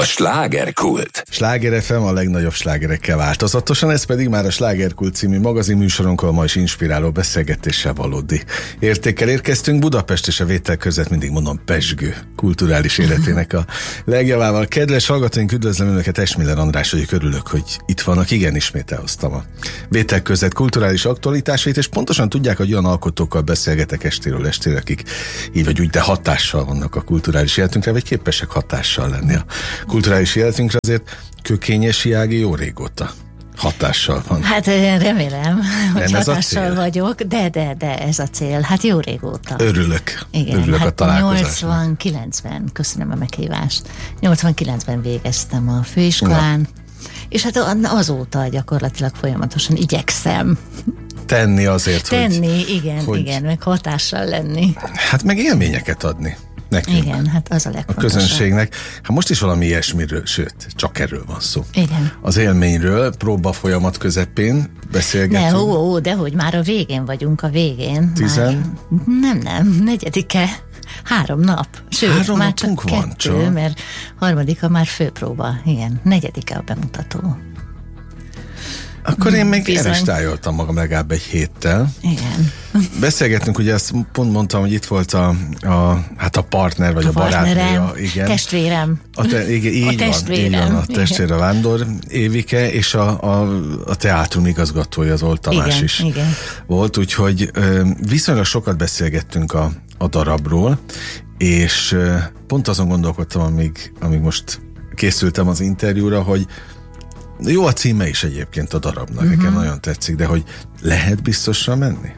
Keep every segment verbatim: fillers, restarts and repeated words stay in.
slágerkult. Sláger ef em a legnagyobb slágerekkel változatosan, ez pedig már a Slágerkult című magazinműsoronkkal ma is inspiráló beszélgetéssel valódi értékkel érkeztünk. Budapest és a vétel között mindig mondom pezsgő kulturális életének a legjavával. Kedves hallgatóink, üdvözlöm Önöket, Esmiller András vagyok, örülök, hogy itt vannak. Igen, ismét elhoztam a vétel között kulturális aktualitásait, és pontosan tudják, hogy olyan alkotókkal beszélgetek estéről estére, akik így vagy úgy, de hatással vannak a kulturális életünkre, vagy képesek hatással lenni a kulturális életünkre. Azért Kökényesi Ági jó régóta hatással van. Hát én remélem, hogy Nem hatással vagyok, de, de, de ez a cél. Hát jó régóta. Örülök. Igen, Örülök hát a találkozásnak. nyolcvankilencben, köszönöm a meghívást, nyolcvankilencben végeztem a főiskolán, Na. és hát azóta gyakorlatilag folyamatosan igyekszem tenni azért, tenni, hogy... igen, hogy, igen, meg hatással lenni. Hát meg élményeket adni nekünk. Igen, hát az a legfontosabb. A közönségnek. Hát most is valami ilyesmiről, sőt, csak erről van szó. Igen. Az élményről, próba folyamat közepén beszélgetünk. Ne, ó, ó, de hogy már a végén vagyunk, a végén. Tizen? Már, nem, nem, negyedike, három nap. Sőt, három már csak van, kettő, csak. mert harmadika már főpróba. Igen, negyedike a bemutató. Akkor én még Bizony. elestájoltam magam legalább egy héttel. Igen. Beszélgettünk, ugye azt pont mondtam, hogy itt volt a, a, hát a partner, vagy a, a barátnője. Igen. Testvérem. A te, igen, így, a van, testvérem. így van, a testvére Vándor Évike, és a, a, a teátrum igazgatója, az Old Tamás igen, is igen. volt, úgyhogy viszonylag sokat beszélgettünk a, a darabról, és pont azon gondolkodtam, amíg, amíg most készültem az interjúra, hogy jó a címe is egyébként a darabnak, uh-huh. nekem nagyon tetszik, de hogy lehet biztosra menni?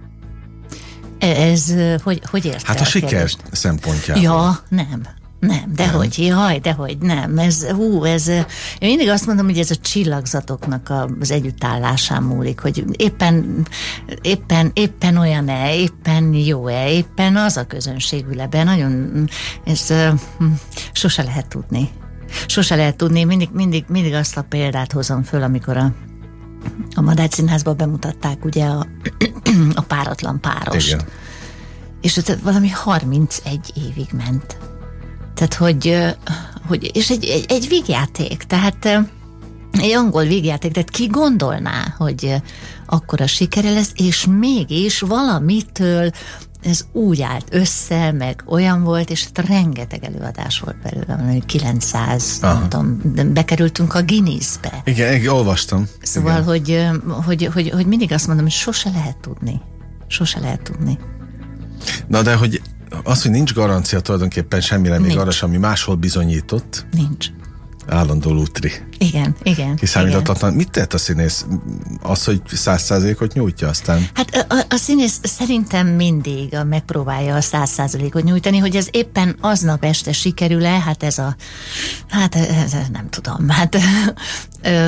Ez, hogy, hogy érted? Hát a siker szempontjából. Ja, nem. Nem, dehogy, jaj, dehogy nem. Ez, hú, ez, én mindig azt mondom, hogy ez a csillagzatoknak az együttállásán múlik, hogy éppen, éppen, éppen olyan-e, éppen jó-e, éppen az a közönség ül ebben. Nagyon, ez sose lehet tudni. Sose lehet tudni, mindig, mindig, mindig azt a példát hozom föl, amikor a, a Madách Színházban bemutatták ugye a, a Páratlan párost. Igen. És ez valami harmincegy évig ment. Tehát, hogy, hogy és egy, egy, egy vígjáték, tehát egy angol vígjáték, tehát ki gondolná, hogy akkora sikere lesz, és mégis valamitől ez úgy állt össze, meg olyan volt, és hát rengeteg előadás volt belőle, kilencszáz, Aha. nem tudom, bekerültünk a Guinnessbe. Igen, én olvastam. Szóval, hogy, hogy, hogy, hogy mindig azt mondom, hogy sose lehet tudni. Sose lehet tudni. Na, de hogy az, hogy nincs garancia tulajdonképpen semmire, még arra sem, ami máshol bizonyított. Nincs. Állandó lútri. Igen, igen. Kiszámíthatatlan. Mit tett a színész? Az, hogy száz százalékot nyújtja aztán? Hát a, a színész szerintem mindig megpróbálja a száz százalékot nyújtani, hogy ez éppen aznap este sikerül-e, hát ez a, hát ez, nem tudom, hát ö,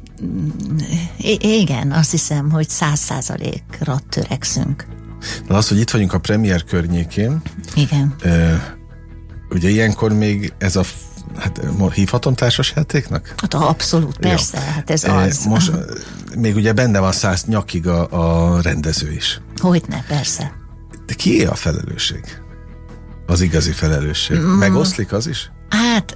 igen, azt hiszem, hogy száz százalékra törekszünk. Na az, hogy itt vagyunk a premier környékén. Igen. Ö, ugye ilyenkor még ez a hát hívhatom társasjátéknak? Hát abszolút, persze, Jó. hát ez az. Most még ugye benne van száz nyakig a, a rendező is. Hogyne, persze. De kié a felelősség? Az igazi felelősség. Mm. Megoszlik az is? Hát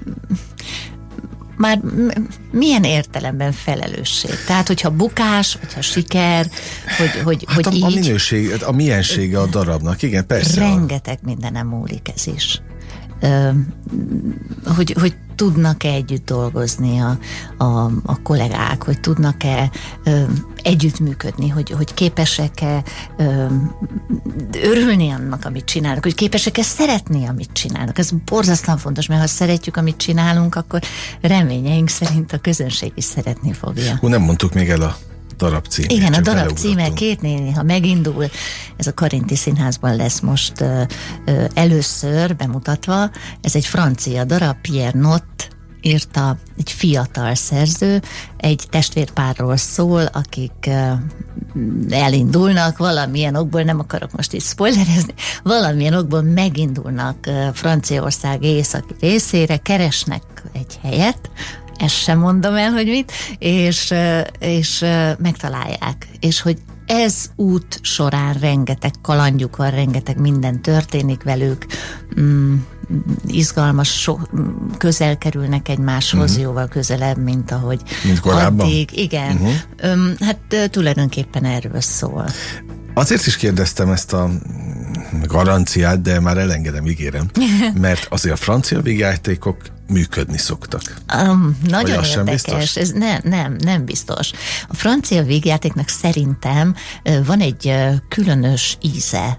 már milyen értelemben felelősség? Tehát, hogyha bukás, hogyha siker, hogy, hogy, hát hogy a, így... a minőség, a miensége a darabnak, igen, persze. Rengeteg mindenem múlik ez is. Ö, hogy, hogy tudnak-e együtt dolgozni a, a, a kollégák, hogy tudnak-e ö, együttműködni, hogy, hogy képesek-e ö, örülni annak, amit csinálnak, hogy képesek-e szeretni, amit csinálnak. Ez borzasztóan fontos, mert ha szeretjük, amit csinálunk, akkor reményeink szerint a közönség is szeretni fogja. Hú, nem mondtuk még el a darab címét. Igen, a darab címe Két néni, ha megindul, ez a Karinti Színházban lesz most ö, ö, először bemutatva. Ez egy francia darab, Pierre Nott írta, egy fiatal szerző, egy testvérpárról szól, akik ö, elindulnak valamilyen okból, nem akarok most itt spoilerezni, valamilyen okból megindulnak ö, Franciaország északi részére, keresnek egy helyet, ezt sem mondom el, hogy mit, és, és megtalálják. És hogy ez út során rengeteg kalandjuk van, rengeteg minden történik velük, izgalmas, so, közel kerülnek egymáshoz, uh-huh. jóval közelebb, mint ahogy mint korábban? Addig. Igen. Uh-huh. Öm, hát tulajdonképpen erről szól. Azért is kérdeztem ezt a garanciát, de már elengedem, ígérem, mert azért a francia vígjátékok működni szoktak. Um, nagyon érdekes. Ez nem, nem, nem biztos. A francia vígjátéknak szerintem van egy különös íze.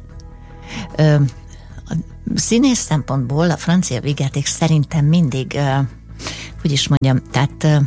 A színész szempontból a francia vígjáték szerintem mindig, hogy is mondjam, tehát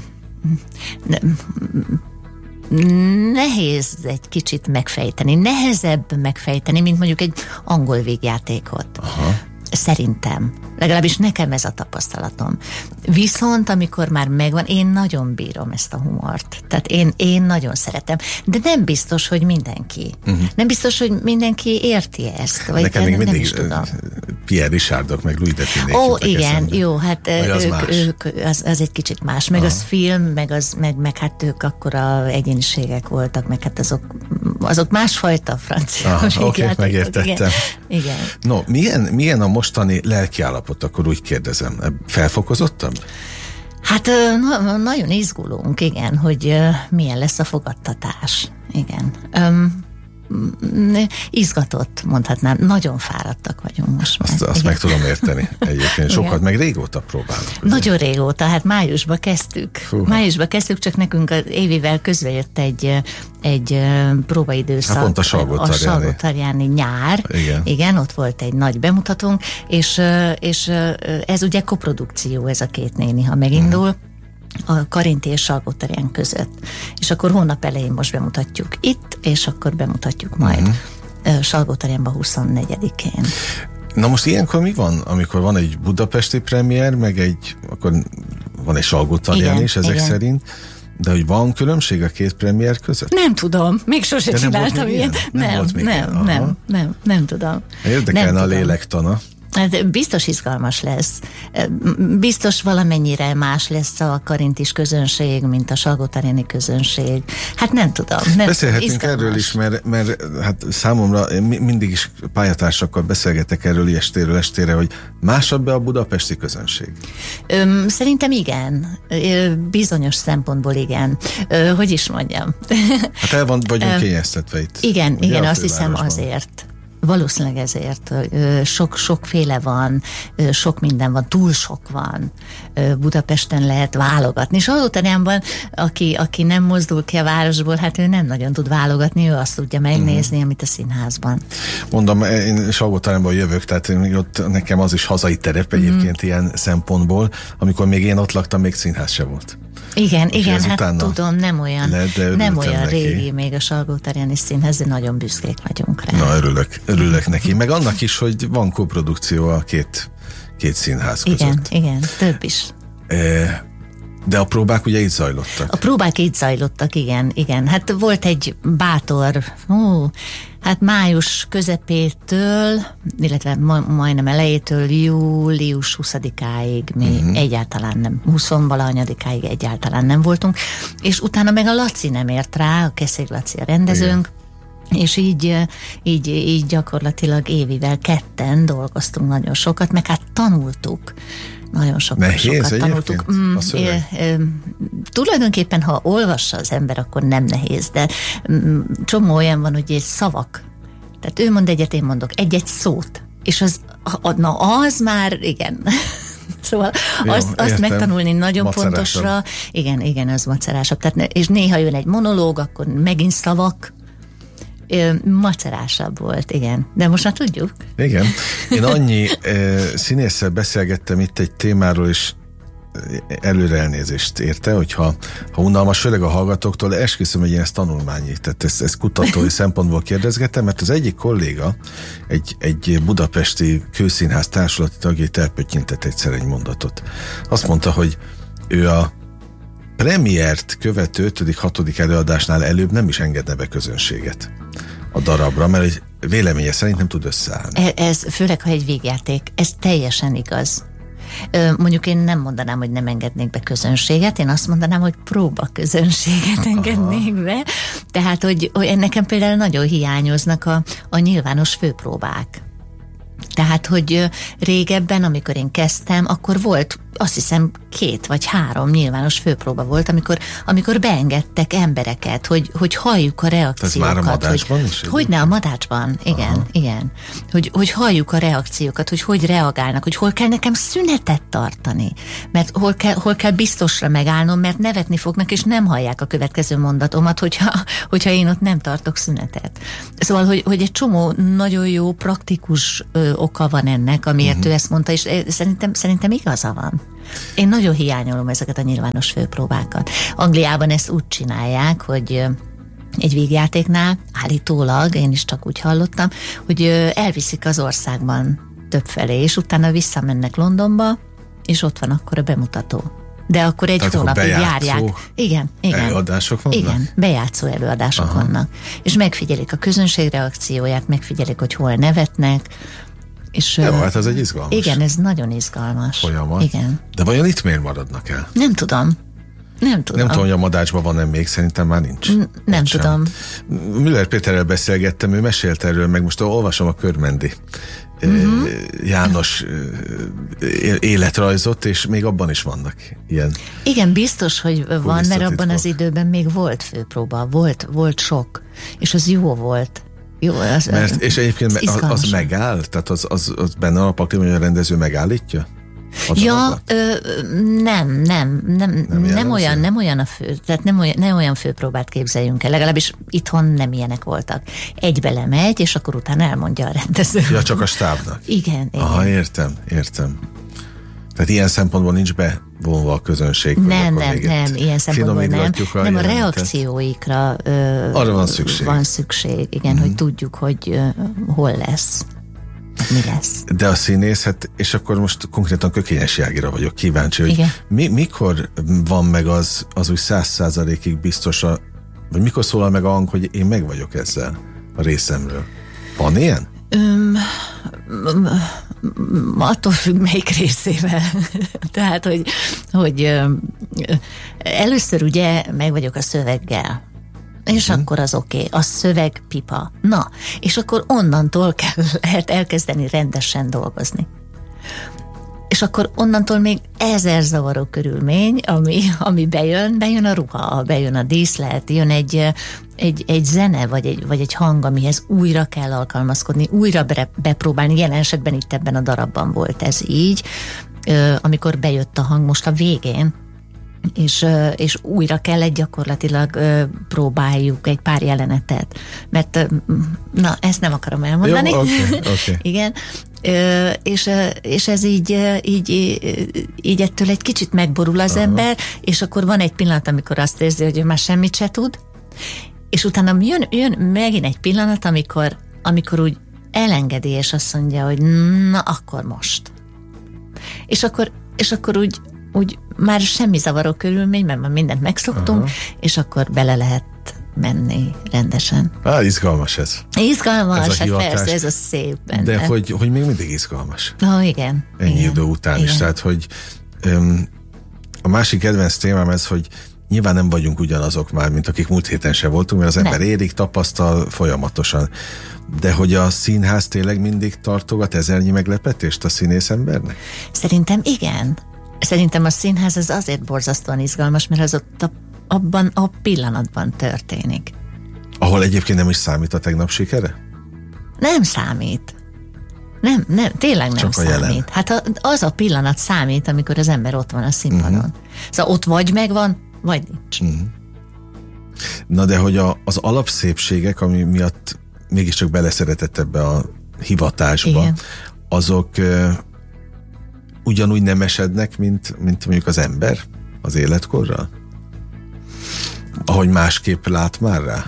nehéz egy kicsit megfejteni, nehezebb megfejteni, mint mondjuk egy angol vígjátékot. Aha. Szerintem. Legalábbis nekem ez a tapasztalatom. Viszont amikor már megvan, én nagyon bírom ezt a humort. Tehát én, én nagyon szeretem. De nem biztos, hogy mindenki. Uh-huh. Nem biztos, hogy mindenki érti ezt. Vagy nekem még nem, mindig is tudom. Pierre Richardok, meg Louis Define. Ó, igen, eszembe. Jó, hát az ők, ők, az, az egy kicsit más. Meg Aha. az film, meg, az, meg, meg hát ők akkora egyéniségek voltak, meg hát azok, azok másfajta francia. Oké, okay, megértettem. Igen. igen. No, milyen, milyen a mostani lelkiállapot, akkor úgy kérdezem. Felfokozottabb? Hát na, nagyon izgulunk, igen, hogy milyen lesz a fogadtatás. Igen. Um, izgatott, mondhatnám. Nagyon fáradtak vagyunk most Azt, azt meg tudom érteni egyébként. Sokat, meg régóta próbálunk. Nagyon régóta, hát májusba kezdtük. Fúha. Májusba kezdtük, csak nekünk az évivel közbejött egy, egy próbaidőszak. Hát pont a Salgótarjáni nyár. Igen. Igen, ott volt egy nagy bemutatónk, és, és ez ugye koprodukció, ez a két néni, ha megindul. Hmm. a Karinti és Salgótarján között. És akkor hónap elején most bemutatjuk itt, és akkor bemutatjuk majd uh-huh. Salgótarjánban huszonnegyedikén. Na most ilyenkor mi van, amikor van egy budapesti premier, meg egy, akkor van egy Salgótarján is ezek igen. szerint, de hogy van különbség a két premier között? Nem tudom, még sose de csináltam ilyet. Nem, nem, nem, nem, nem, nem, nem tudom. Érdekelne nem a lélektana. Hát biztos izgalmas lesz. Biztos valamennyire más lesz a karintis közönség, mint a salgótarjáni közönség. Hát nem tudom. Nem Beszélhetünk izgalmas. Erről is, mert, mert hát számomra én mindig is pályatársakkal beszélgetek erről estéről estére, hogy másabb be a budapesti közönség? Öm, szerintem igen. Bizonyos szempontból igen. Ö, hogy is mondjam? Hát el van, vagyunk kényeztetve itt. Igen, ugye, igen, azt hiszem azért. Valószínűleg ezért. Sok, sokféle van, sok minden van, túl sok van. Budapesten lehet válogatni. Salgótarjánban, aki, aki nem mozdul ki a városból, hát ő nem nagyon tud válogatni, ő azt tudja megnézni, uh-huh. amit a színházban. Mondom, én Salgótarjánból jövök, tehát ott nekem az is hazai terep egyébként uh-huh. ilyen szempontból. Amikor még én ott laktam, még színház se volt. Igen, és igen, hát tudom, nem olyan, le, nem olyan neki. régi még a Salgótarjáni Színház, de nagyon büszkék vagyunk rá. Na, örülök, örülök neki. Meg annak is, hogy van koprodukció a két, két színház között. Igen, igen, több is. E, de a próbák ugye így zajlottak? A próbák így zajlottak, igen, igen. Hát volt egy bátor, ó, hát május közepétől, illetve ma, majdnem elejétől július huszadikáig mi uh-huh. egyáltalán nem, huszonvalahanyadikáig egyáltalán nem voltunk, és utána meg a Laci nem ért rá, a Keszég Laci a rendezőnk, igen. és így, így, így gyakorlatilag évivel ketten dolgoztunk nagyon sokat, meg hát tanultuk. Nagyon sokat, Nehéz sokat tanultuk. Mm, é, é, tulajdonképpen, ha olvassa az ember, akkor nem nehéz, de mm, csomó olyan van, hogy egy szavak. Tehát ő mond egyet, én mondok egy-egy szót. És az, na az már, igen. Szóval Jó, azt, azt megtanulni nagyon macerásabb. Pontosra. Igen, igen, az macerásabb. Tehát, és néha jön egy monológ, akkor megint szavak. Macerásabb volt, igen. De most már tudjuk. Igen. Én annyi e, színésszel beszélgettem itt egy témáról, és előre elnézést érte, hogyha ha unalmas, főleg a hallgatóktól, esküszöm, hogy én ezt tanulmányi, tehát ezt, ezt kutatói szempontból kérdezgettem, mert az egyik kolléga, egy, egy budapesti kőszínház társulati tagjait elpöttyintett egyszer egy mondatot. Azt mondta, hogy ő a premiért követő ötödik-hatodik előadásnál előbb nem is engedne be közönséget a darabra, mert egy véleménye szerint nem tud összeállni. Ez, főleg, ha egy végjáték, ez teljesen igaz. Mondjuk én nem mondanám, hogy nem engednék be közönséget, én azt mondanám, hogy próba közönséget engednék Aha. be. Tehát, hogy, hogy nekem például nagyon hiányoznak a, a nyilvános főpróbák. Tehát, hogy régebben, amikor én kezdtem, akkor volt, azt hiszem, két vagy három nyilvános főpróba volt, amikor, amikor beengedtek embereket, hogy, hogy halljuk a reakciókat. Ez már a Madácsban is? Hogyne, a Madácsban, igen, Aha. igen. Hogy, hogy halljuk a reakciókat, hogy hogy reagálnak, hogy hol kell nekem szünetet tartani, mert hol kell, hol kell biztosra megállnom, mert nevetni fognak, és nem hallják a következő mondatomat, hogyha, hogyha én ott nem tartok szünetet. Szóval, hogy, hogy egy csomó nagyon jó, praktikus ö, oka van ennek, amiért uh-huh. ő ezt mondta, és szerintem, szerintem igaza van. Én nagyon hiányolom ezeket a nyilvános főpróbákat. Angliában ezt úgy csinálják, hogy egy vígjátéknál állítólag, én is csak úgy hallottam, hogy elviszik az országban többfelé, és utána visszamennek Londonba, és ott van akkor a bemutató. De akkor egy Tehát hónapig akkor járják. Igen, igen. Előadások vannak? Igen, bejátszó előadások Aha. vannak. És megfigyelik a közönség reakcióját, megfigyelik, hogy hol nevetnek. És, Jó, hát ez egy izgalmas. Igen, ez nagyon izgalmas. Folyamat. Igen. De vajon itt miért maradnak el? Nem tudom. Nem tudom. Nem tudom, hogy a Madácsban van-e még, szerintem már nincs. N- nem nincs tudom. Sem. Müller Péterrel beszélgettem, ő mesélt erről, meg most olvasom a Körmendi uh-huh. János életrajzot, és még abban is vannak ilyen. Igen, biztos, hogy van, mert abban az időben még volt főpróba, volt, volt sok, és az jó volt. Jó, az, mert, és egyébként az, az megáll? Tehát az, az, az benne a pakliban, hogy a rendező megállítja? Ja, ö, nem, nem, nem, nem, nem olyan, nem olyan a fő, tehát nem olyan, nem olyan főpróbát képzeljünk el, legalábbis itthon nem ilyenek voltak. Egybe lemegy, és akkor utána elmondja a rendező. Ja, csak a stábnak. Igen, igen. Aha, értem, értem. Tehát ilyen szempontból nincs bevonva a közönség. Nem, nem, nem, ilyen szempontból nem. A nem a reakcióikra ö, arra van szükség. Van szükség, igen, mm. hogy tudjuk, hogy ö, hol lesz. Mi lesz. De a színész, hát, és akkor most konkrétan Kökényes Jágira vagyok kíváncsi, hogy mi, mikor van meg az, az úgy száz százalékig biztos, a, vagy mikor szólal meg a hang, hogy én meg vagyok ezzel a részemről. Van ilyen? Um, attól függ, melyik részével. Tehát, hogy, hogy um, először ugye meg vagyok a szöveggel. És uh-huh. akkor az oké, okay. A szöveg pipa. Na, és akkor onnantól kell, lehet elkezdeni rendesen dolgozni. És akkor onnantól még ezer zavaró körülmény, ami, ami bejön, bejön a ruha, bejön a díszlet, jön egy, egy, egy zene, vagy egy, vagy egy hang, amihez újra kell alkalmazkodni, újra be, bepróbálni. Jelen esetben itt ebben a darabban volt ez így, amikor bejött a hang most a végén, És, és újra kellett gyakorlatilag próbáljuk egy pár jelenetet, mert na, ezt nem akarom elmondani. Jó, okay, okay. Igen, és, és ez így, így, így ettől egy kicsit megborul az Aha. ember, és akkor van egy pillanat, amikor azt érzi, hogy ő már semmit se tud, és utána jön, jön megint egy pillanat, amikor, amikor úgy elengedi, és azt mondja, hogy na, akkor most. És akkor, és akkor úgy úgy már semmi zavaró körülmény, mert már mindent megszoktunk, Aha. és akkor bele lehet menni rendesen. Á, izgalmas ez. Izgalmas, ez hát persze, ez a szép benne. De hogy, hogy még mindig izgalmas. Ó, igen. Ennyi igen, idő után igen. is. Tehát, hogy um, a másik kedvenc témám ez, hogy nyilván nem vagyunk ugyanazok már, mint akik múlt héten se voltunk, mert az ember nem. érik, tapasztal folyamatosan. De hogy a színház tényleg mindig tartogat ezernyi meglepetést a színész embernek? Szerintem igen. Szerintem a színház az azért borzasztóan izgalmas, mert az ott a, abban a pillanatban történik. Ahol egyébként nem is számít a tegnap sikere? Nem számít. Nem, nem, tényleg nem Csak számít. Jelen. Hát az a pillanat számít, amikor az ember ott van a színpadon. Uh-huh. Szóval ott vagy megvan, vagy nincs. Uh-huh. Na de hogy a, az alapszépségek, ami miatt mégiscsak beleszeretett ebbe a hivatásba, Igen. azok ugyanúgy nem esednek, mint, mint mondjuk az ember az életkorral? Ahogy másképp lát már rá?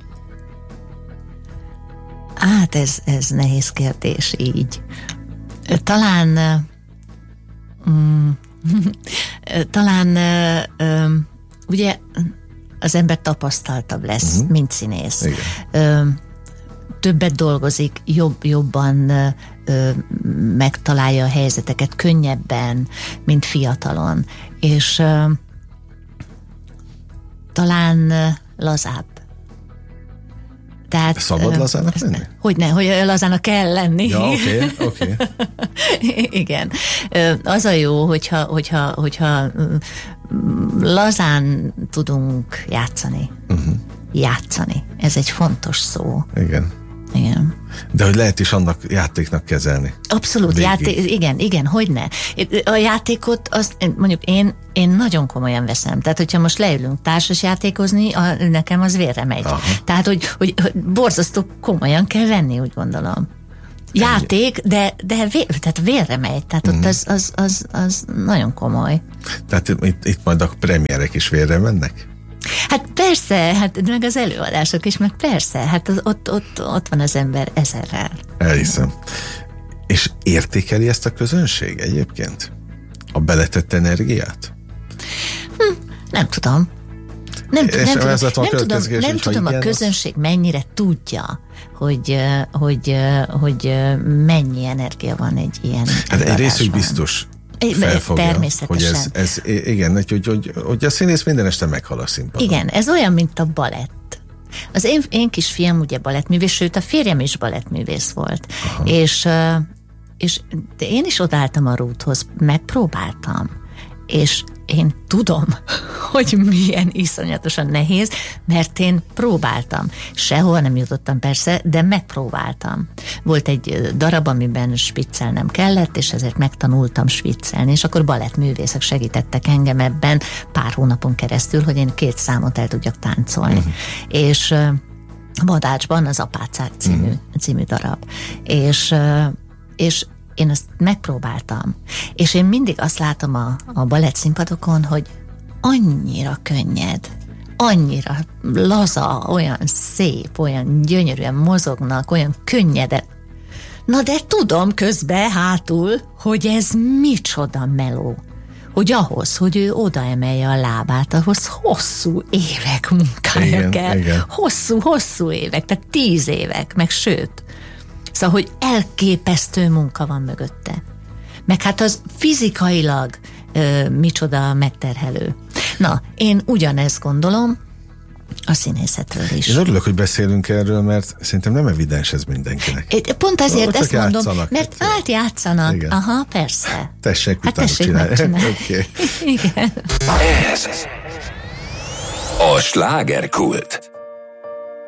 Hát ez, ez nehéz kérdés így. Talán mm, talán um, ugye az ember tapasztaltabb lesz, uh-huh. mint színész. Um, többet dolgozik, jobb, jobban ö, megtalálja a helyzeteket könnyebben, mint fiatalon. És ö, talán lazább. Tehát, szabad lazának lenni? Hogyne, hogy lazának kell lenni. Ja, oké, okay, oké. Okay. Igen. Az a jó, hogyha, hogyha, hogyha lazán tudunk játszani. Uh-huh. Játszani. Ez egy fontos szó. Igen. Igen. De hogy lehet is annak játéknak kezelni. Abszolút, játék, igen, igen, hogyne. A játékot, azt, mondjuk én, én nagyon komolyan veszem. Tehát, hogyha most leülünk társas játékozni, a, nekem az vérre megy. Aha. Tehát, hogy, hogy, hogy borzasztó komolyan kell venni, úgy gondolom. Játék, de, de vér, tehát vérre megy. Tehát ott mm. az, az, az, az nagyon komoly. Tehát itt, itt majd a premierek is vérre mennek? Hát persze, hát meg az előadások is, meg persze, hát az, ott, ott, ott van az ember ezerrel. Elhiszem. És értékeli ezt a közönség egyébként? A beletett energiát? Hm, nem tudom. Nem, és nem tudom, nem tudom, nem tudom a közönség mennyire tudja, hogy, hogy, hogy mennyi energia van egy ilyen hát egy részük biztos felfogja, hogy ez, ez igen, hogy, hogy, hogy, hogy a színész minden este meghal a színpadon. Igen, ez olyan, mint a balett. Az én, én kisfiam ugye balettművész, sőt a férjem is balettművész volt. Aha. És, és én is odálltam a rúdhoz, megpróbáltam, és én tudom, hogy milyen iszonyatosan nehéz, mert én próbáltam. Sehol nem jutottam persze, de megpróbáltam. Volt egy darab, amiben spiccelnem kellett, és ezért megtanultam spiccelni, és akkor balettművészek segítettek engem ebben pár hónapon keresztül, hogy én két számot el tudjak táncolni. Uh-huh. És a Madácsban az Apácák című, uh-huh. című darab. És, és én ezt megpróbáltam, és én mindig azt látom a, a balett színpadokon, hogy annyira könnyed, annyira laza, olyan szép, olyan gyönyörűen mozognak, olyan könnyeden. Na de tudom közben hátul, hogy ez micsoda meló. Hogy ahhoz, hogy ő odaemelje a lábát, ahhoz hosszú évek munkája igen, kell. Igen. Hosszú, hosszú évek, tehát tíz évek, meg sőt. Szóval, hogy elképesztő munka van mögötte. Meg hát az fizikailag ö, micsoda megterhelő. Na, én ugyanezt gondolom a színészetről is. Én örülök, hogy beszélünk erről, mert szerintem nem evidens ez mindenkinek. Pont ezért ezt mondom, mert átjátszanak. Igen. Aha, persze. Tessék hát utána tessék csinálni. Okay. Igen. Ez a Slágerkult.